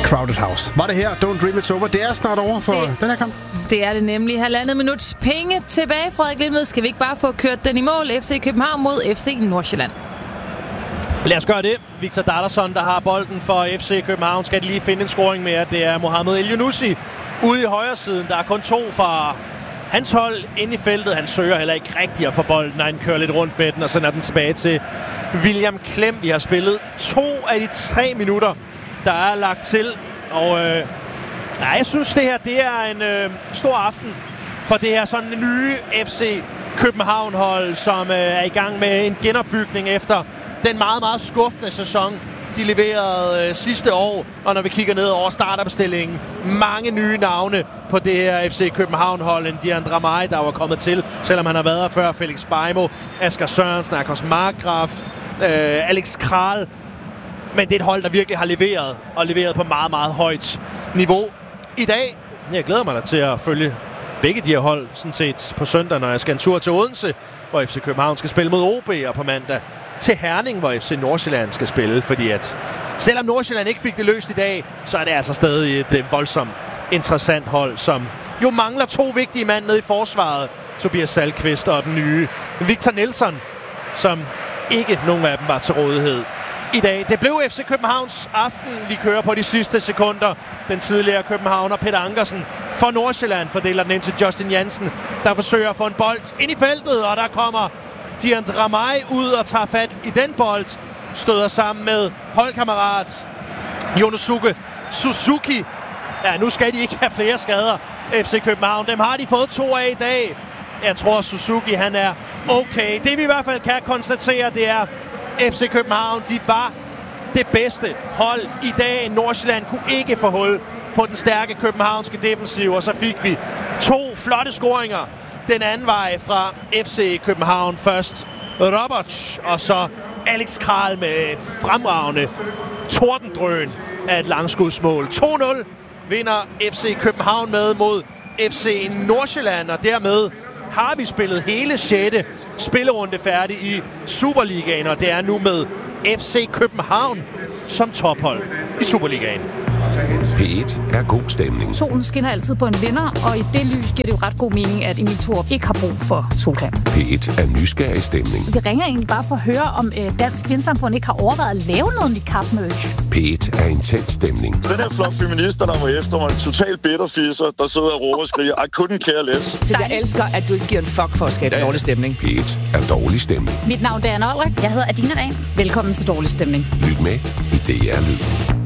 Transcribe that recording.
Crowded House. Var det her? Don't Dream It's Over. Det er snart over for den her kamp. Det er det nemlig. 1,5 minuts penge tilbage, Frederik Lindved. Skal vi ikke bare få kørt den i mål? FC København mod FC Nordsjælland. Lad os gøre det. Victor Dadarsson, der har bolden for FC København, skal lige finde en scoring mere. Det er Mohamed El-Younousi ude i højre siden. Der er kun 2 fra hans hold inde i feltet. Han søger heller ikke rigtig at få bolden, når han kører lidt rundt med den, og sender den tilbage til William Klem. Vi har spillet 2 af de 3 minutter, der er lagt til. Og jeg synes, det her det er en stor aften for det her sådan nye FC København-hold, som er i gang med en genopbygning efter den meget, meget skuffende sæson, de leverede sidste år. Og når vi kigger ned over starterbestillingen, mange nye navne på det her FC København-hold. En Dian Dramay, der var kommet til, selvom han har været her før. Felix Beimo, Asger Sørensen, Akos Markgraf, Alex Kral. Men det er et hold, der virkelig har leveret, og leveret på meget, meget højt niveau. I dag, jeg glæder mig da til at følge begge de her hold sådan set på søndag, når jeg skal en tur til Odense, hvor FC København skal spille mod OB, og på mandag til Herning, hvor FC Nordsjælland skal spille. Fordi at selvom Nordsjælland ikke fik det løst i dag, så er det altså stadig et voldsomt interessant hold, som jo mangler 2 vigtige mand nede i forsvaret. Tobias Salkvist og den nye Victor Nelson, som ikke nogen af dem var til rådighed i dag. Det blev FC Københavns aften. Vi kører på de sidste sekunder. Den tidligere københavner Peter Ankersen for Nordsjælland fordeler den ind til Justin Jansen, der forsøger at få en bold ind i feltet, og der kommer Dian Dramay ud og tager fat i den bold. Støder sammen med holdkammerat Yonosuke Suzuki. Ja, nu skal de ikke have flere skader, FC København. Dem har de fået 2 af i dag. Jeg tror, Suzuki han er okay. Det vi i hvert fald kan konstatere, det er, FC København, de var det bedste hold i dag. Nordsjælland kunne ikke få hul på den stærke københavnske defensiv, og så fik vi 2 flotte scoringer den anden vej fra FC København. Først Robert, og så Alex Kral med et fremragende tordendrøn af et langskudsmål. 2-0 vinder FC København med mod FC Nordsjælland, og dermed har vi spillet hele 6. spillerunde færdig i Superligaen, og det er nu med FC København som tophold i Superligaen. P1 er god stemning. Solen skinner altid på en vinder, og i det lys giver det jo ret god mening, at Emil Thorup ikke har brug for solcreme. P1 er nysgerrig stemning. Vi ringer egentlig bare for at høre, om Dansk Kvindesamfund ikke har overvejet at lave noget niqab-merch. P1 er intens stemning. Den her flok feminister, der var efter mig, en total bitterfisser, der sidder og råber og skriger, I couldn't care less. Jeg elsker, at du ikke giver en fuck for at skabe dårlig stemning. P1 er dårlig stemning. Mit navn er Anna Olrik. Jeg hedder Adina Dahl. Velkommen til Dårlig Stemning. Lyt med i DR Lyd.